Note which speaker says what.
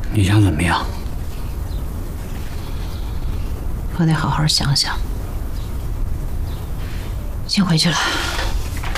Speaker 1: 你想怎么样？
Speaker 2: 我得好好想想。先回去了。